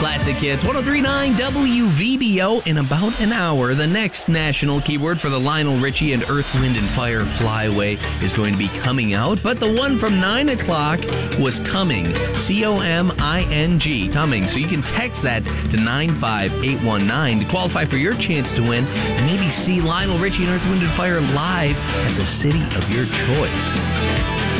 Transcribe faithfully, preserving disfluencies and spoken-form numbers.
Classic Hits, one oh three point nine W V B O. In about an hour, the next national keyword for the Lionel Richie and Earth, Wind and Fire Flyway is going to be coming out, but the one from nine o'clock was coming. C O M I N G, coming. So you can text that to nine five eight one nine to qualify for your chance to win and maybe see Lionel Richie and Earth, Wind and Fire live at the city of your choice.